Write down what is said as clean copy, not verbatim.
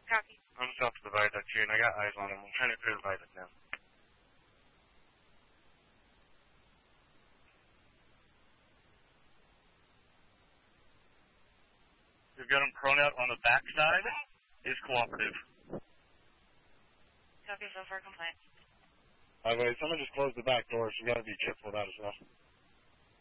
Copy. I'm south of the viaduct here, and I got eyes on him. I'm trying to clear the viaduct now. We've got him prone out on the backside. He's cooperative. Copy, so far complaint. By the way, someone just closed the back door, so you got to be careful of that as well.